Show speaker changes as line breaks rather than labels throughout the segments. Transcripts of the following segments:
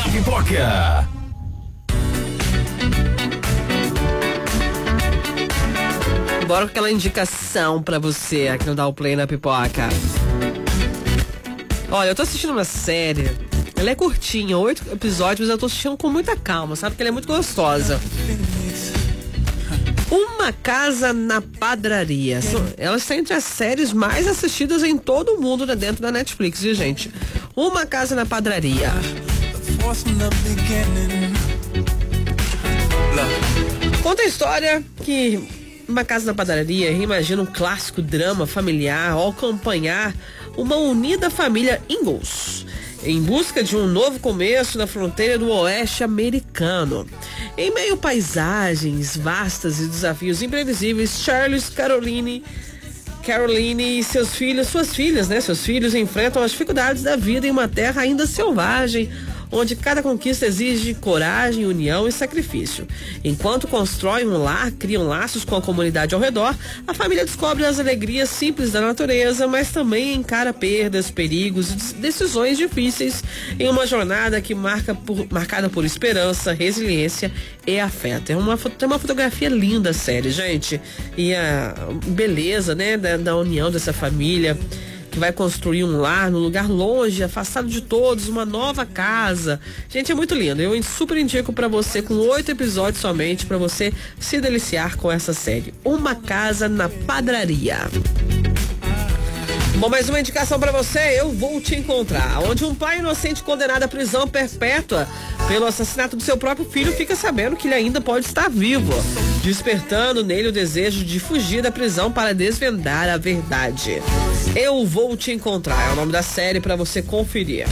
Pipoca.
Bora com aquela indicação pra você aqui no Dá o Play na Pipoca. Olha, eu tô assistindo uma série. Ela é curtinha, 8 episódios, mas eu tô assistindo com muita calma, sabe? Porque ela é muito gostosa. Uma Casa na Padaria. Ela está entre as séries mais assistidas em todo o mundo, né, dentro da Netflix, viu, gente? Uma Casa na Padaria. Conta a história que Uma Casa na Padaria reimagina um clássico drama familiar ao acompanhar uma unida família Ingalls em busca de um novo começo na fronteira do oeste americano. Em meio a paisagens vastas e desafios imprevisíveis, Caroline e seus filhos enfrentam as dificuldades da vida em uma terra ainda selvagem, onde cada conquista exige coragem, união e sacrifício. Enquanto constroem um lar, criam laços com a comunidade ao redor, a família descobre as alegrias simples da natureza, mas também encara perdas, perigos e decisões difíceis em uma jornada que marcada por esperança, resiliência e afeto. Tem uma fotografia linda, série, gente. E a beleza, né, da união dessa família, que vai construir um lar num lugar longe, afastado de todos, uma nova casa. Gente, é muito lindo. Eu super indico pra você, com 8 episódios somente, pra você se deliciar com essa série. Uma Casa na Padaria. Bom, mais uma indicação pra você, Eu Vou Te Encontrar, onde um pai inocente condenado à prisão perpétua pelo assassinato do seu próprio filho fica sabendo que ele ainda pode estar vivo, despertando nele o desejo de fugir da prisão para desvendar a verdade. Eu Vou Te Encontrar é o nome da série pra você conferir.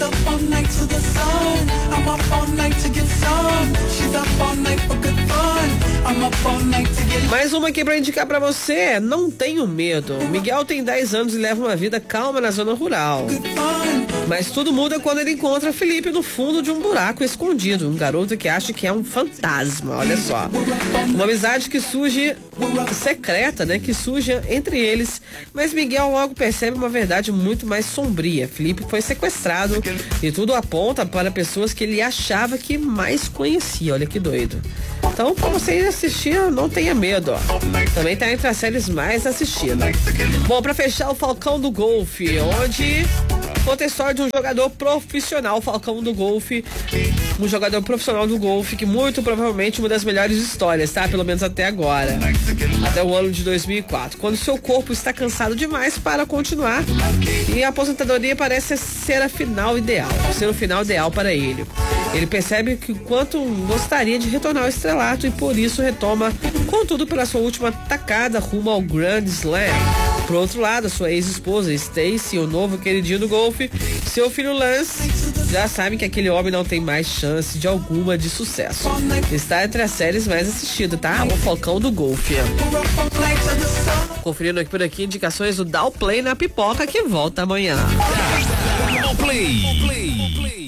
Mais uma aqui pra indicar pra você, Não Tenho Medo. Miguel tem 10 anos e leva uma vida calma na zona rural. Mas tudo muda quando ele encontra Felipe no fundo de um buraco escondido. Um garoto que acha que é um fantasma, olha só. Uma amizade que surge secreta, né? Que surge entre eles. Mas Miguel logo percebe uma verdade muito mais sombria. Felipe foi sequestrado e tudo aponta para pessoas que ele achava que mais conhecia. Olha que doido. Então, pra você ir assistir, não tenha medo, ó. Também tá entre as séries mais assistidas. Bom, pra fechar, o Falcão do Golfe, onde conta a história de um jogador profissional, Falcão do Golfe, um jogador profissional do golfe que muito provavelmente uma das melhores histórias, tá? Pelo menos até agora, até o ano de 2004, quando seu corpo está cansado demais para continuar e a aposentadoria parece ser o final ideal para ele. Ele percebe que quanto gostaria de retornar ao estrelato e por isso retoma, contudo, pela sua última tacada rumo ao Grand Slam. Por outro lado, sua ex-esposa Stacy, o novo queridinho do golfe, seu filho Lance, já sabem que aquele homem não tem mais chance de alguma de sucesso. Está entre as séries mais assistidas, tá? O Falcão do Golfe. Conferindo aqui por aqui indicações do Dá o Play na Pipoca, que volta amanhã.
Dá o Play.